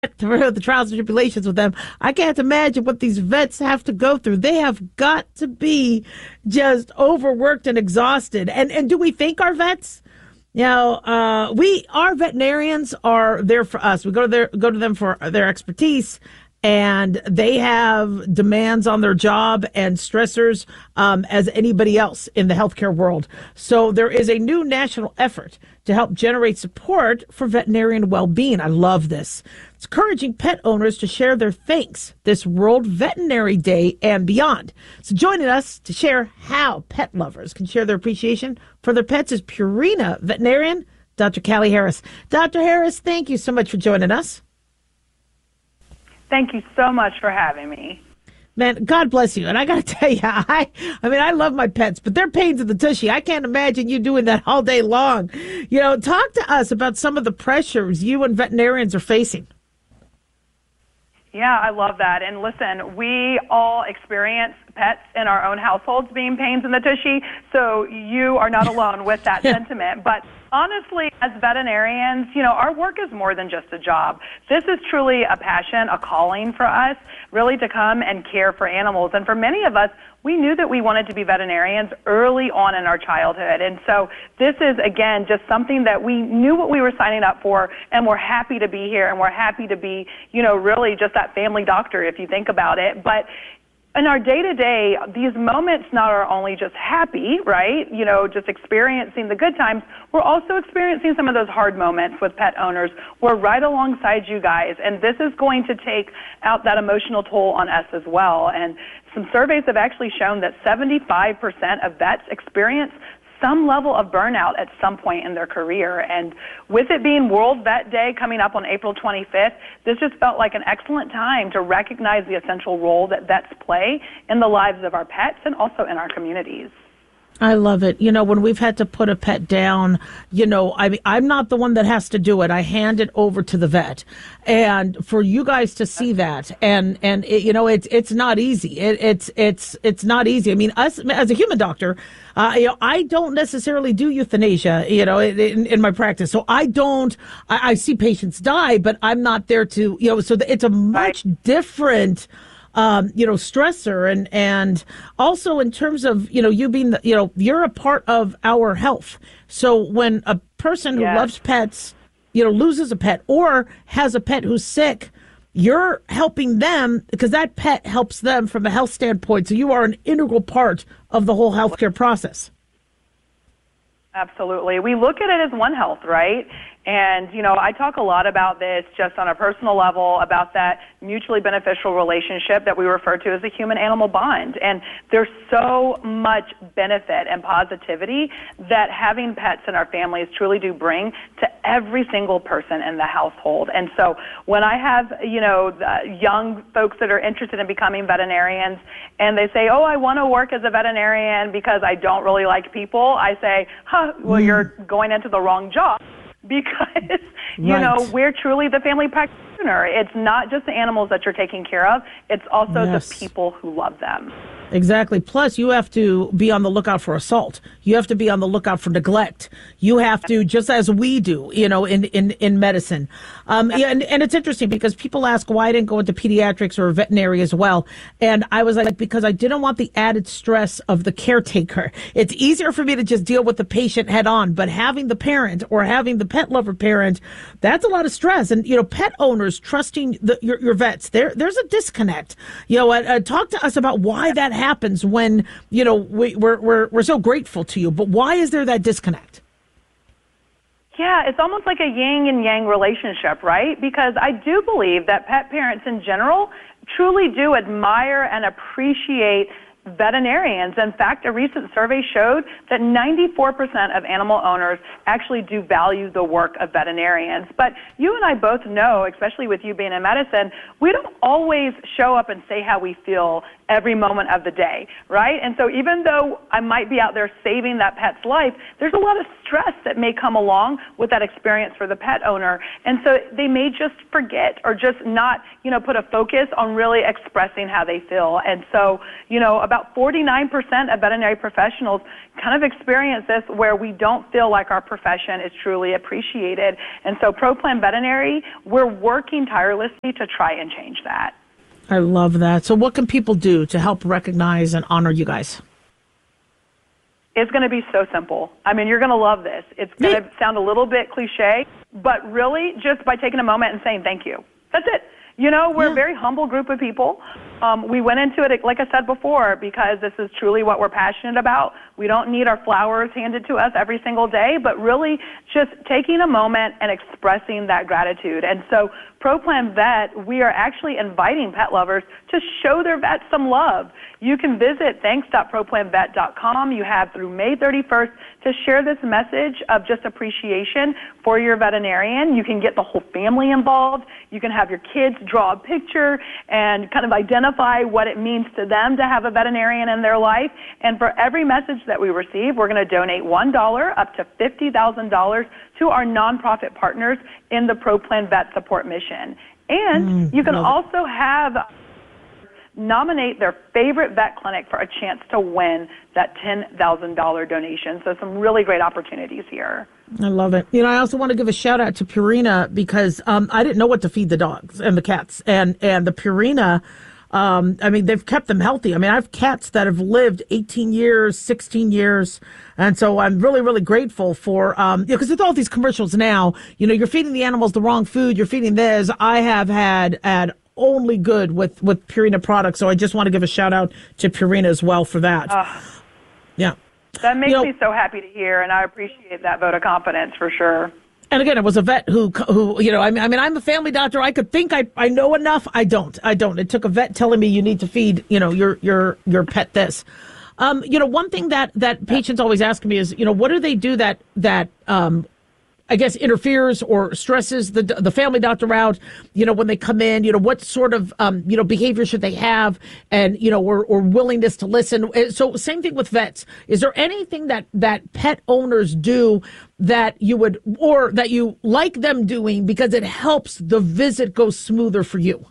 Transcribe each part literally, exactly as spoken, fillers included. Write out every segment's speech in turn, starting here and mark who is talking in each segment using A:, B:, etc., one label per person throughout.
A: through the trials and tribulations with them. I can't imagine what these vets have to go through. They have got to be just overworked and exhausted. And and do we thank our vets? You know, uh, we our veterinarians are there for us. We go to their go to them for their expertise, and they have demands on their job and stressors um, as anybody else in the healthcare world. So there is a new national effort to help generate support for veterinarian well-being. I love this. It's encouraging pet owners to share their thanks this World Veterinary Day and beyond. So joining us to share how pet lovers can share their appreciation for their pets is Purina veterinarian, Doctor Callie Harris. Doctor Harris, thank you so much for joining us.
B: Thank you so much for having me.
A: Man, God bless you. And I got to tell you, I I mean, I love my pets, but they're pains in the tushy. I can't imagine you doing that all day long. You know, talk to us about some of the pressures you and veterinarians are facing.
B: Yeah, I love that. And listen, we all experience pets in our own households being pains in the tushy, so you are not alone with that sentiment. But honestly, as veterinarians, you know, our work is more than just a job. This is truly a passion, a calling for us, really to come and care for animals. And for many of us, we knew that we wanted to be veterinarians early on in our childhood. And so this is, again, just something that we knew what we were signing up for, and we're happy to be here, and we're happy to be, you know, really just that family doctor, if you think about it. But in our day-to-day, these moments not are only just happy, right, you know, just experiencing the good times, we're also experiencing some of those hard moments with pet owners. We're right alongside you guys, and this is going to take out that emotional toll on us as well. And some surveys have actually shown that seventy-five percent of vets experience some level of burnout at some point in their career. And with it being World Vet Day coming up on April twenty-fifth, this just felt like an excellent time to recognize the essential role that vets play in the lives of our pets and also in our communities.
A: I love it. You know, when we've had to put a pet down, you know, I mean, I'm not the one that has to do it. I hand it over to the vet. And for you guys to see that, and, and it, you know, it's it's not easy. It, it's it's it's not easy. I mean, us as a human doctor, uh, you know, I don't necessarily do euthanasia, you know, in, in my practice. So I don't, I, I see patients die, but I'm not there to, you know, so it's a much different Um, you know, stressor, and and also in terms of, you know, you being, the, you know, you're a part of our health. So when a person who
B: Yes.
A: loves pets, you know, loses a pet or has a pet who's sick, you're helping them because that pet helps them from a health standpoint. So you are an integral part of the whole healthcare process.
B: Absolutely. We look at it as One Health, right? And, you know, I talk a lot about this just on a personal level, about that mutually beneficial relationship that we refer to as a human-animal bond. And there's so much benefit and positivity that having pets in our families truly do bring to every single person in the household. And so when I have, you know, the young folks that are interested in becoming veterinarians and they say, oh, I want to work as a veterinarian because I don't really like people, I say, huh, well, mm. you're going into the wrong job. Because, you
A: right.
B: know, we're truly the family practitioner. It's not just the animals that you're taking care of. It's also
A: yes.
B: the people who love them.
A: Exactly. Plus, you have to be on the lookout for assault. You have to be on the lookout for neglect. You have to, just as we do, you know, in, in, in medicine. Um, yeah, and, and it's interesting because people ask why I didn't go into pediatrics or veterinary as well. And I was like, because I didn't want the added stress of the caretaker. It's easier for me to just deal with the patient head on, but having the parent or having the pet lover parent, that's a lot of stress. And, you know, pet owners trusting the, your, your vets, there, there's a disconnect. You know, uh, uh, talk to us about why that happens when, you know, we, we're, we're, we're so grateful to you, but why is there that disconnect?
B: Yeah, it's almost like a yin and yang relationship, right? Because I do believe that pet parents in general truly do admire and appreciate veterinarians. In fact, a recent survey showed that ninety-four percent of animal owners actually do value the work of veterinarians. But you and I both know, especially with you being in medicine, we don't always show up and say how we feel every moment of the day, right? And so even though I might be out there saving that pet's life, there's a lot of stress that may come along with that experience for the pet owner. And so they may just forget or just not, you know, put a focus on really expressing how they feel. And so, you know, about forty-nine percent of veterinary professionals kind of experience this where we don't feel like our profession is truly appreciated. And so ProPlan Veterinary, we're working tirelessly to try and change that.
A: I love that. So what can people do to help recognize and honor you guys?
B: It's going to be so simple. I mean, you're going to love this. It's going to sound a little bit cliche, but really just by taking a moment and saying thank you. That's it. You know, we're yeah. a very humble group of people. Um, we went into it, like I said before, because this is truly what we're passionate about. We don't need our flowers handed to us every single day, but really just taking a moment and expressing that gratitude. And so ProPlan Vet, we are actually inviting pet lovers to show their vets some love. You can visit thanks dot pro plan vet dot com. You have through May thirty-first to share this message of just appreciation for your veterinarian. You can get the whole family involved. You can have your kids draw a picture and kind of identify what it means to them to have a veterinarian in their life. And for every message that we receive, we're going to donate one dollar up to fifty thousand dollars to our nonprofit partners in the ProPlan Vet Support Mission. And mm, you can also have nominate their favorite vet clinic for a chance to win that ten thousand dollars donation. So some really great opportunities here.
A: I love it. You know, I also want to give a shout out to Purina because um, I didn't know what to feed the dogs and the cats. And, and the Purina, um, I mean, they've kept them healthy. I mean, I have cats that have lived eighteen years, sixteen years. And so I'm really, really grateful for, um, you know, because with all these commercials now, you know, you're feeding the animals the wrong food, you're feeding this. I have had, had only good with, with Purina products. So I just want to give a shout out to Purina as well for that. Uh, yeah.
B: That makes
A: you know,
B: me so happy to hear, and I appreciate that vote of confidence for sure.
A: And again, it was a vet who, who, you know, I mean, I mean, I'm a family doctor. I could think I, I know enough. I don't. I don't. It took a vet telling me you need to feed, you know, your, your, your pet this. Um, you know, one thing that, that patients always ask me is, you know, what do they do that, that, um, I guess interferes or stresses the the family doctor out, you know, when they come in, you know, what sort of, um, you know, behavior should they have and, you know, or, or willingness to listen. So same thing with vets. Is there anything that, that pet owners do that you would, or that you like them doing because it helps the visit go smoother for you?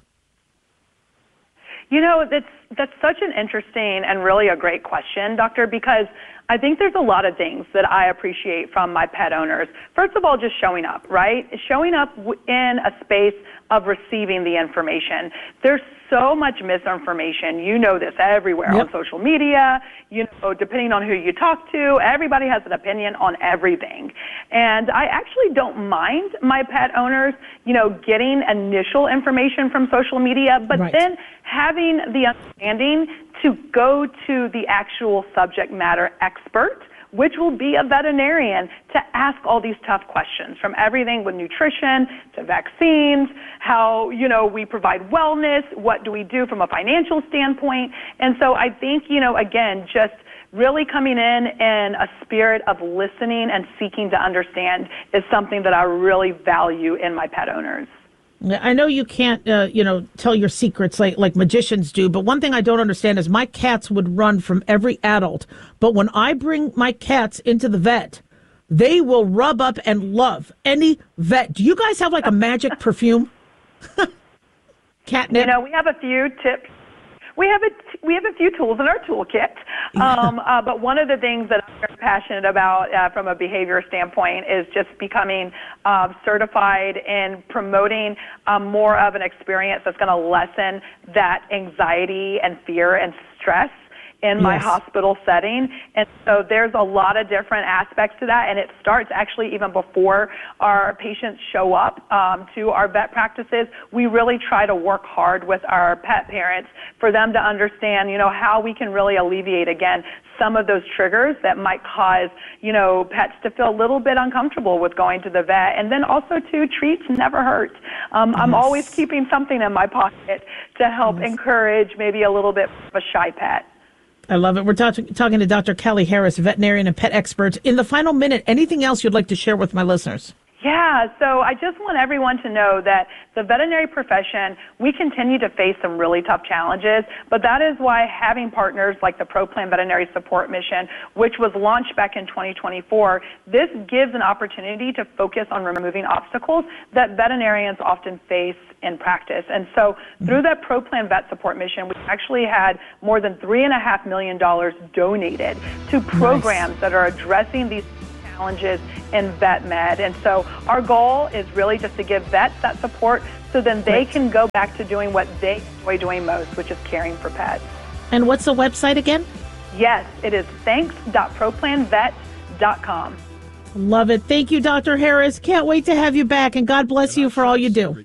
B: You know, that's, that's such an interesting and really a great question, Doctor, because I think there's a lot of things that I appreciate from my pet owners. First of all, just showing up, right? Showing up in a space of receiving the information. There's so much misinformation. You know this everywhere yep. on social media. You know, depending on who you talk to, everybody has an opinion on everything. And I actually don't mind my pet owners, you know, getting initial information from social media, but right. then having the understanding to go to the actual subject matter expert, which will be a veterinarian, to ask all these tough questions, from everything with nutrition to vaccines, how, you know, we provide wellness, what do we do from a financial standpoint. And so I think, you know, again, just really coming in in a spirit of listening and seeking to understand is something that I really value in my pet owners.
A: I know you can't, uh, you know, tell your secrets like, like magicians do, but one thing I don't understand is my cats would run from every adult. But when I bring my cats into the vet, they will rub up and love any vet. Do you guys have like a magic perfume? Catnip?
B: You know, we have a few tips. We have a, we have a few tools in our toolkit, um, uh, but one of the things that I'm very passionate about uh, from a behavior standpoint is just becoming uh, certified in promoting um, more of an experience that's going to lessen that anxiety and fear and stress in my yes. hospital setting. And so there's a lot of different aspects to that, and it starts actually even before our patients show up um, to our vet practices. We really try to work hard with our pet parents for them to understand, you know, how we can really alleviate, again, some of those triggers that might cause, you know, pets to feel a little bit uncomfortable with going to the vet. And then also, too, treats never hurt. Um, yes. I'm always keeping something in my pocket to help yes. encourage maybe a little bit of a shy pet.
A: I love it. We're talk- talking to Doctor Kelly Harris, veterinarian and pet expert. In the final minute, anything else you'd like to share with my listeners?
B: Yeah, so I just want everyone to know that the veterinary profession, we continue to face some really tough challenges, but that is why having partners like the ProPlan Veterinary Support Mission, which was launched back in twenty twenty-four, this gives an opportunity to focus on removing obstacles that veterinarians often face in practice. And so through that ProPlan Vet Support Mission, we actually had more than three and a half million dollars donated to programs nice. that are addressing these challenges in vet med. And so our goal is really just to give vets that support so then they right. can go back to doing what they enjoy doing most, which is caring for pets.
A: And what's the website again?
B: Yes, it is thanks dot pro plan vet dot com.
A: Love it. Thank you, Doctor Harris. Can't wait to have you back, and God bless you for all you do.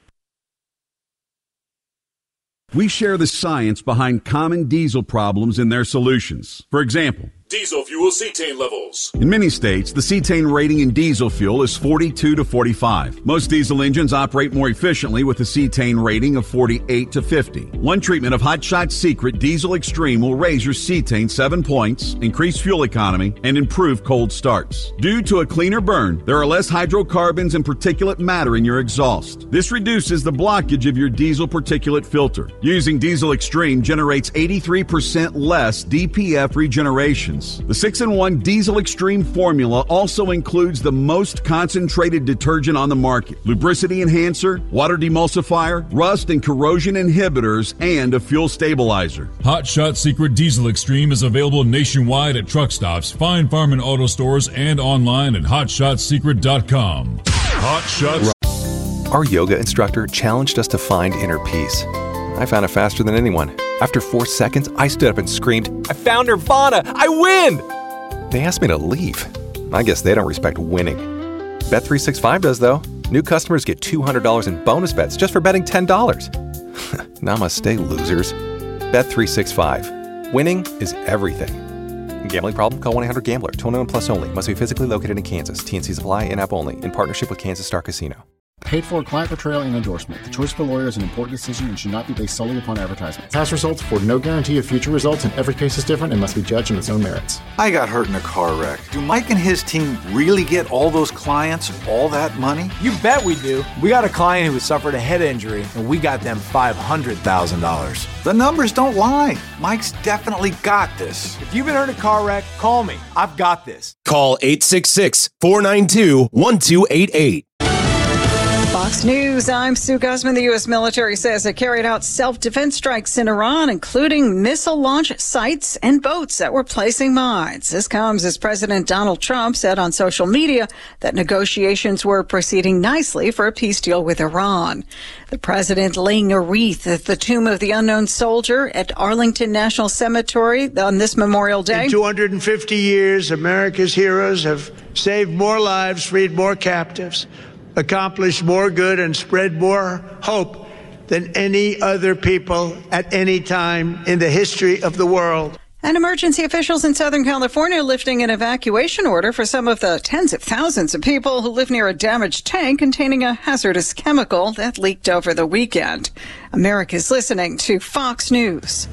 C: We share the science behind common diesel problems and their solutions. For example,
D: diesel fuel cetane levels.
C: In many states, the cetane rating in diesel fuel is forty-two to forty-five. Most diesel engines operate more efficiently with a cetane rating of forty-eight to fifty. One treatment of Hot Shot Secret Diesel Extreme will raise your cetane seven points, increase fuel economy, and improve cold starts. Due to a cleaner burn, there are less hydrocarbons and particulate matter in your exhaust. This reduces the blockage of your diesel particulate filter. Using Diesel Extreme generates eighty-three percent less D P F regeneration. The six in one Diesel Extreme formula also includes the most concentrated detergent on the market, lubricity enhancer, water demulsifier, rust and corrosion inhibitors, and a fuel stabilizer.
D: Hot Shot Secret Diesel Extreme is available nationwide at truck stops, fine farm and auto stores, and online at hot shot secret dot com. Hot Shots.
E: Our yoga instructor challenged us to find inner peace. I found it faster than anyone. After four seconds, I stood up and screamed, "I found Nirvana! I win!" They asked me to leave. I guess they don't respect winning. Bet three sixty-five does, though. New customers get two hundred dollars in bonus bets just for betting ten dollars. Namaste, losers. Bet three sixty-five. Winning is everything. Gambling problem? Call one eight hundred gambler. twenty-one plus only. Must be physically located in Kansas. T N Cs apply. In-app only. In partnership with Kansas Star Casino.
F: Paid for client portrayal and endorsement. The choice of a lawyer is an important decision and should not be based solely upon advertisement. Past results afford no guarantee of future results, and every case is different and must be judged on its own merits.
G: I got hurt in a car wreck. Do Mike and his team really get all those clients all that money?
H: You bet we do. We got a client who suffered a head injury, and we got them five hundred thousand dollars.
G: The numbers don't lie. Mike's definitely got this.
H: If you've been hurt in a car wreck, call me. I've got this.
I: Call eight six six, four nine two, one two eight eight.
J: Fox News, I'm Sue Guzman. The U S military says it carried out self-defense strikes in Iran, including missile launch sites and boats that were placing mines. This comes as President Donald Trump said on social media that negotiations were proceeding nicely for a peace deal with Iran. The president laying a wreath at the tomb of the unknown soldier at Arlington National Cemetery on this Memorial Day.
K: In two hundred fifty years, America's heroes have saved more lives, freed more captives, accomplished more good, and spread more hope than any other people at any time in the history of the world.
J: And emergency officials in Southern California lifting an evacuation order for some of the tens of thousands of people who live near a damaged tank containing a hazardous chemical that leaked over the weekend. America's listening to Fox News.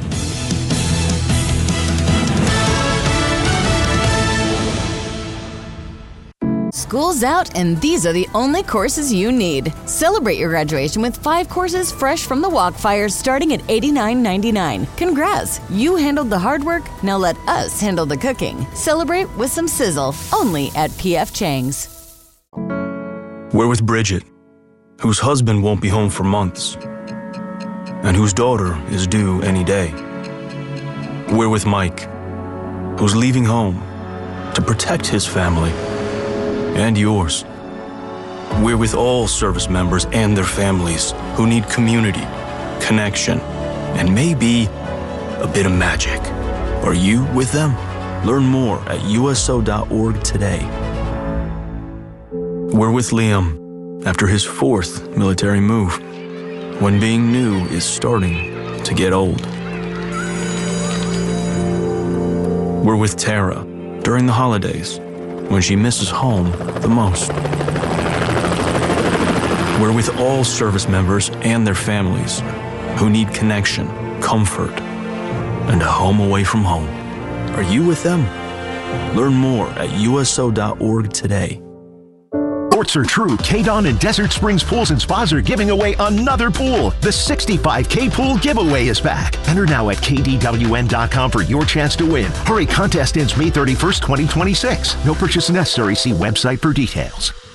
L: School's out, and these are the only courses you need. Celebrate your graduation with five courses fresh from the Walkfire starting at eighty-nine ninety-nine. Congrats! You handled the hard work, now let us handle the cooking. Celebrate with some sizzle, only at P F Chang's.
M: We're with Bridget, whose husband won't be home for months, and whose daughter is due any day. We're with Mike, who's leaving home to protect his family and yours. We're with all service members and their families who need community, connection, and maybe a bit of magic. Are you with them? Learn more at U S O dot org today. We're with Liam after his fourth military move, when being new is starting to get old. We're with Tara during the holidays, when she misses home the most. We're with all service members and their families who need connection, comfort, and a home away from home. Are you with them? Learn more at U S O dot org today.
N: reports are true, K-Don and Desert Springs Pools and Spas are giving away another pool. The sixty-five K Pool giveaway is back. Enter now at K D W N dot com for your chance to win. Hurry, contest ends May thirty-first, twenty twenty-six. No purchase necessary. See website for details.